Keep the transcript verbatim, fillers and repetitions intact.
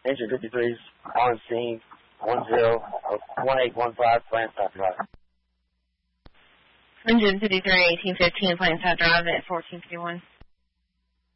Engine fifty-threes on scene, one zero, one eight one five, Plant Stop Drive. Engine fifty-three, eighteen fifteen, Plant Stop Drive at fourteen fifty-one.